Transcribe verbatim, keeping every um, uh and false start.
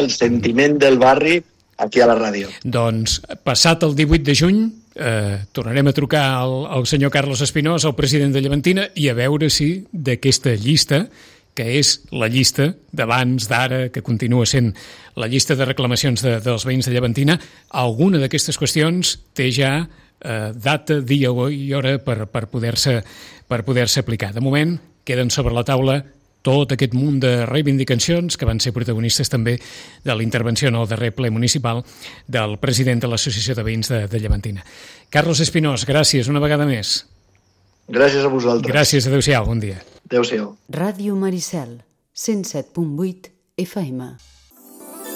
el sentiment del barri aquí a la ràdio. Doncs passat el divuit de juny eh, tornarem a trucar al, al senyor Carlos Espinós, el president de Llevantina, i a veure si d'aquesta llista, que és la llista d'abans, d'ara, que continua sent la llista de reclamacions de, dels veïns de Llevantina, alguna d'aquestes qüestions té ja eh, data, dia i hora per, per poder-se per poder-se aplicar. De moment, queden sobre la taula tot aquest munt de reivindicacions que van ser protagonistes també de la intervenció en el darrer ple municipal del president de l'Associació de Veïns de, de Llevantina. Carlos Espinós, gràcies una vegada més. Gràcies a vosaltres. Gràcies, adéu-siau, bon dia. Adéu-siau. Ràdio Maricel, cent set punt vuit F M.